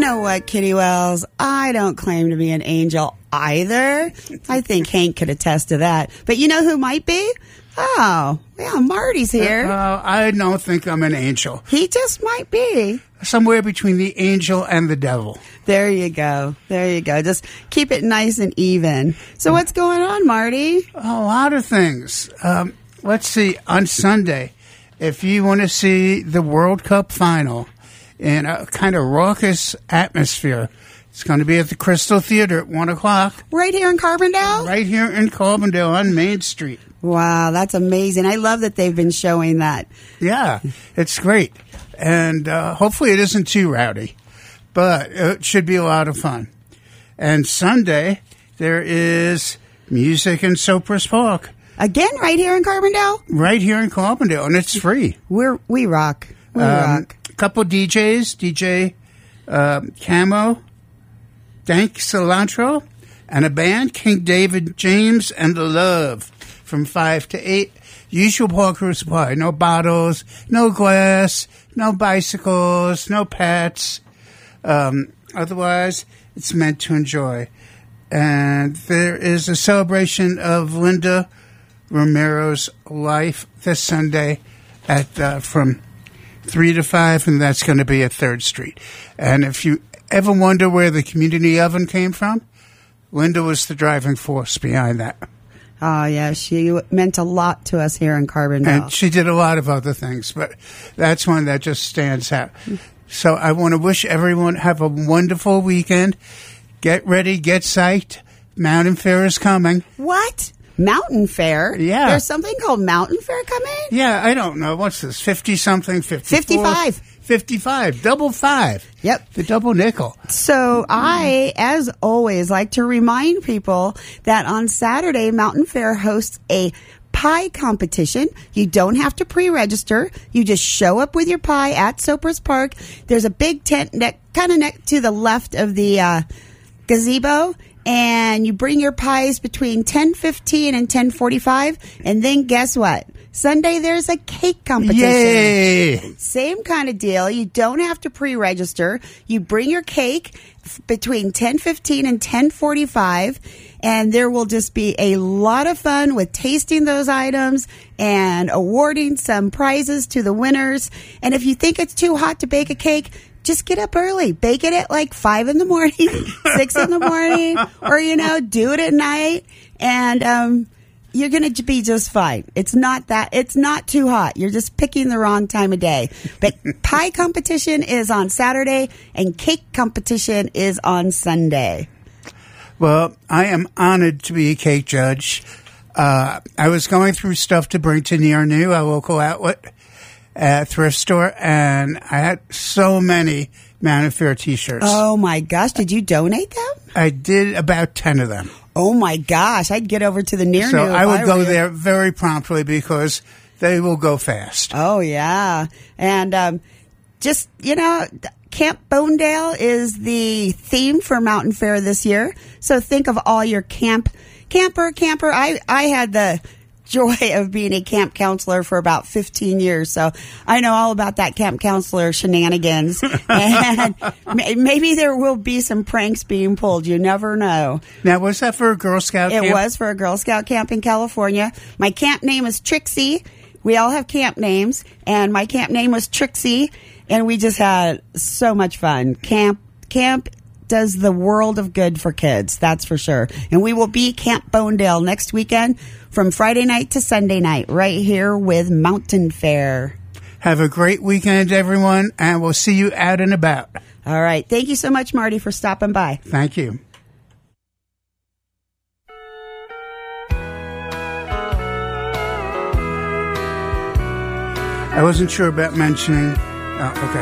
know what, Kitty Wells? I don't claim to be an angel either. I think Hank could attest to that. But you know who might be? Oh, yeah, Marty's here. I don't think I'm an angel. He just might be. Somewhere between the angel and the devil. There you go. There you go. Just keep it nice and even. So what's going on, Marty? A lot of things. Let's see. On Sunday, if you want to see the World Cup final in a kind of raucous atmosphere, it's going to be at the Crystal Theater at 1 o'clock. Right here in Carbondale? Right here in Carbondale on Main Street. Wow, that's amazing. I love that they've been showing that. Yeah, it's great. And hopefully it isn't too rowdy, but it should be a lot of fun. And Sunday, there is music in Cypress Park. Again, right here in Carbondale? Right here in Carbondale, and it's free. We rock. We rock. A couple DJs, DJ Camo, Dank Cilantro, and a band, King David James and the Love, from 5 to 8. Usual parker supply. No bottles, no glass, no bicycles, no pets. Otherwise, it's meant to enjoy. And there is a celebration of Linda Romero's life this Sunday at from 3 to 5, and that's going to be at 3rd Street. And if you ever wonder where the community oven came from, Linda was the driving force behind that. Oh, yeah, she meant a lot to us here in Carbondale. And she did a lot of other things, but that's one that just stands out. So I want to wish everyone have a wonderful weekend. Get ready, get psyched. Mountain Fair is coming. What? Mountain Fair? Yeah. There's something called Mountain Fair coming? Yeah, I don't know. What's this, 50-something, 54? 55. 55, double 5. Yep. The double nickel. So I, as always, like to remind people that on Saturday, Mountain Fair hosts a pie competition. You don't have to pre-register. You just show up with your pie at Cypress Park. There's a big tent kind of next to the left of the gazebo. And you bring your pies between 10:15 and 10:45. And then guess what? Sunday, there's a cake competition. Yay! Same kind of deal. You don't have to pre-register. You bring your cake between 10:15 and 10:45. And there will just be a lot of fun with tasting those items and awarding some prizes to the winners. And if you think it's too hot to bake a cake, just get up early. Bake it at like 5 in the morning, 6 in the morning, or, do it at night. And you're going to be just fine. It's not too hot. You're just picking the wrong time of day. But pie competition is on Saturday and cake competition is on Sunday. Well, I am honored to be a cake judge. I was going through stuff to bring to Near New, a local outlet, thrift store, and I had so many Mountain Fair T-shirts. Oh, my gosh. Did you donate them? I did about 10 of them. Oh, my gosh. I'd get over to the Near New. So I would go there very promptly because they will go fast. Oh, yeah. And Camp Bonedale is the theme for Mountain Fair this year. So think of all your camper. I had the joy of being a camp counselor for about 15 years. So I know all about that camp counselor shenanigans. And maybe there will be some pranks being pulled. You never know. Now, was that for a Girl Scout camp? It was for a Girl Scout camp in California. My camp name is Trixie. We all have camp names. And my camp name was Trixie. And we just had so much fun. Camp does the world of good for kids, that's for sure. And we will be Camp Bonedale next weekend from Friday night to Sunday night, right here with Mountain Fair. Have a great weekend, everyone, and we'll see you out and about. All right. Thank you so much, Marty, for stopping by. Thank you. I wasn't sure about mentioning... Oh, okay.